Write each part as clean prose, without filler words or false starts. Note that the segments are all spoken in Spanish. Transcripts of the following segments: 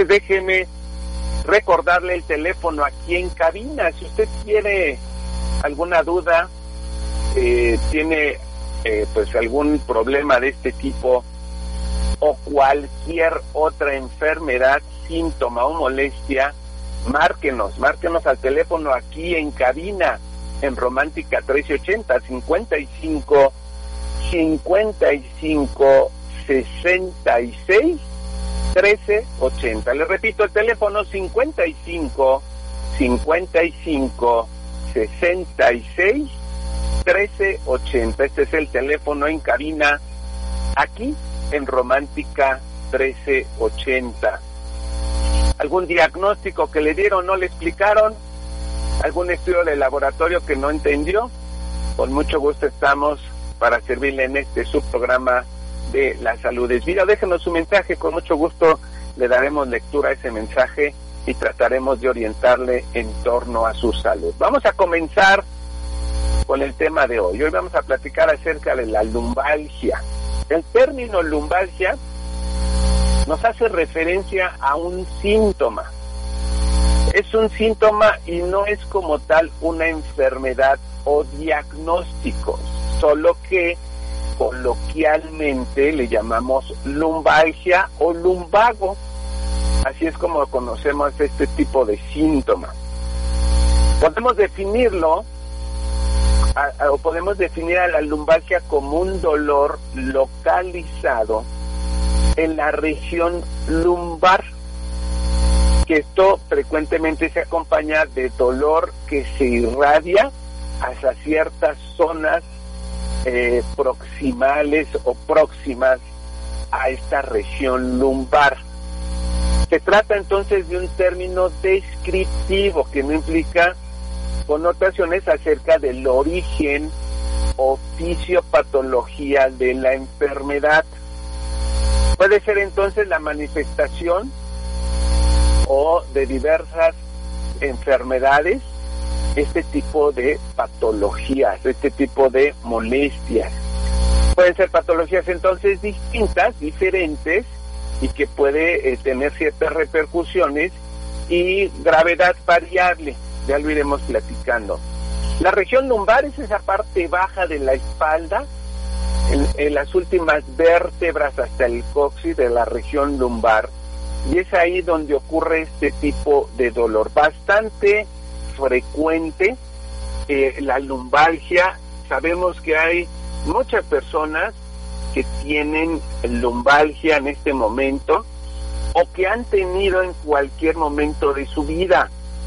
déjeme recordarle el teléfono aquí en cabina. Si usted tiene alguna duda, tiene pues algún problema de este tipo o cualquier otra enfermedad, síntoma o molestia, márquenos al teléfono aquí en cabina, en Romántica 1380, 55 66 1380. Le repito, el teléfono 55 66 1380. Este es el teléfono en cabina aquí en Romántica 1380. ¿Algún diagnóstico que le dieron, no le explicaron? ¿Algún estudio de laboratorio que no entendió? Con mucho gusto estamos para servirle en este subprograma de La Salud es Vida. Déjenos su mensaje, con mucho gusto le daremos lectura a ese mensaje y trataremos de orientarle en torno a su salud. Vamos a comenzar con el tema de hoy. Hoy vamos a platicar acerca de la lumbalgia. El término lumbalgia nos hace referencia a un síntoma. Es un síntoma y no es como tal una enfermedad o diagnóstico, solo que coloquialmente le llamamos lumbalgia o lumbago. Así es como conocemos este tipo de síntoma. Podemos definirlo o podemos definir a la lumbalgia como un dolor localizado en la región lumbar, que esto frecuentemente se acompaña de dolor que se irradia hacia ciertas zonas proximales o próximas a esta región lumbar. Se trata entonces de un término descriptivo que no implica connotaciones acerca del origen o fisiopatología de la enfermedad. Puede ser entonces la manifestación o de diversas enfermedades, este tipo de patologías, este tipo de molestias. Pueden ser patologías entonces distintas, diferentes, y que puede tener ciertas repercusiones y gravedad variable. Ya lo iremos platicando. La región lumbar es esa parte baja de la espalda, en las últimas vértebras hasta el coxis de la región lumbar, y es ahí donde ocurre este tipo de dolor. Bastante frecuente la lumbalgia. Sabemos que hay muchas personas que tienen lumbalgia en este momento o que han tenido en cualquier momento de su vida.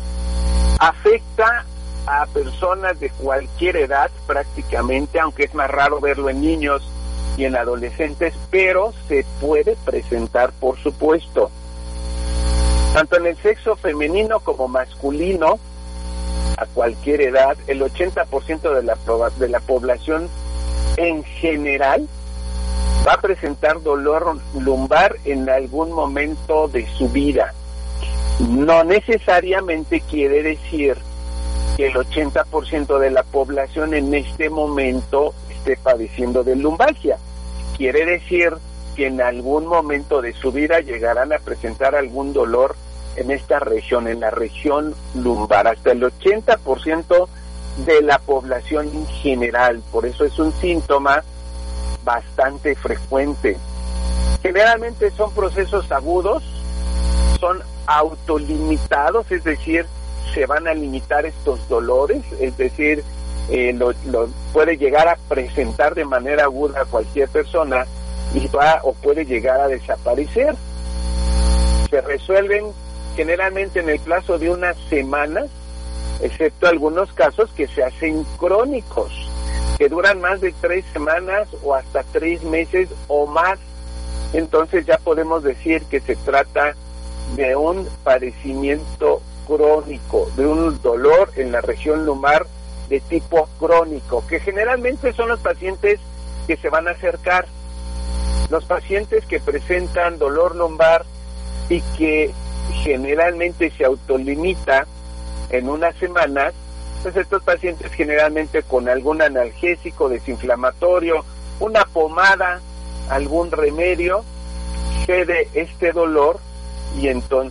Afecta a personas de cualquier edad prácticamente, aunque es más raro verlo en niños y en adolescentes, pero se puede presentar, por supuesto, tanto en el sexo femenino como masculino, a cualquier edad. El 80% de la población en general va a presentar dolor lumbar en algún momento de su vida. No necesariamente quiere decir que el 80% de la población en este momento esté padeciendo de lumbalgia. Quiere decir que en algún momento de su vida llegarán a presentar algún dolor en esta región, en la región lumbar, hasta el 80% de la población en general. Por eso es un síntoma bastante frecuente. Generalmente son procesos agudos, son autolimitados, es decir, se van a limitar estos dolores, es decir, lo puede llegar a presentar de manera aguda a cualquier persona y puede llegar a desaparecer. Se resuelven generalmente en el plazo de unas semanas, excepto algunos casos que se hacen crónicos, que duran más de 3 semanas o hasta 3 meses o más. Entonces ya podemos decir que se trata de un padecimiento crónico, de un dolor en la región lumbar de tipo crónico, que generalmente son los pacientes que se van a acercar. Los pacientes que presentan dolor lumbar y que generalmente se autolimita en unas semanas, pues estos pacientes generalmente con algún analgésico desinflamatorio, una pomada, algún remedio, cede este dolor y entonces